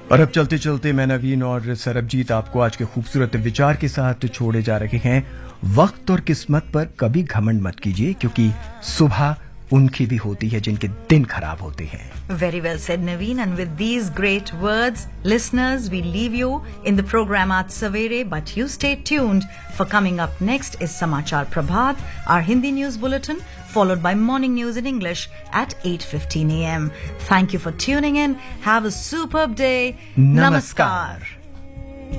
और अब चलते चलते मैं नवीन और सरबजीत आपको आज के खूबसूरत विचार के साथ छोड़े जा रहे हैं। वक्त और किस्मत पर कभी घमंड मत कीजिए, क्योंकि सुबह उनकी भी होती है जिनके दिन खराब होते हैं। Very well said, Naveen. And with these great words, listeners, we leave you in the program Aaj Savere, but you stay tuned, for coming up next is Samachar Prabhat, our Hindi news bulletin, followed by morning news in English at 8:15 a.m. Thank you for tuning in. Have a superb day. Namaskar.